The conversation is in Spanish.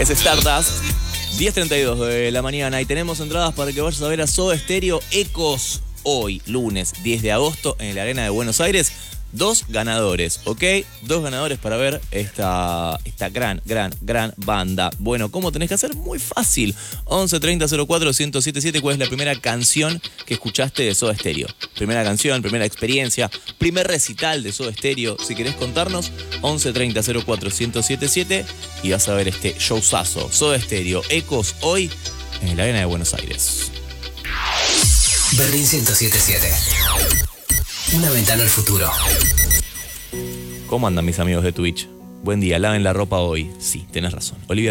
Es Stardust, 10:32 de la mañana y tenemos entradas para que vayas a ver a Soda Stereo Ecos hoy, lunes 10 de agosto, en la Arena de Buenos Aires. 2 ganadores, ¿ok? 2 ganadores para ver esta gran banda. Bueno, ¿cómo tenés que hacer? Muy fácil. 11 30 04 1077. ¿Cuál es la primera canción que escuchaste de Soda Stereo? Primera canción, primera experiencia, primer recital de Soda Stereo. Si querés contarnos, 11 30 04 1077 y vas a ver este showzazo. Soda Stereo Ecos hoy en la Arena de Buenos Aires. Berlín 107.7. Una ventana al futuro. ¿Cómo andan mis amigos de Twitch? Buen día, laven la ropa hoy. Sí, tenés razón. Olivia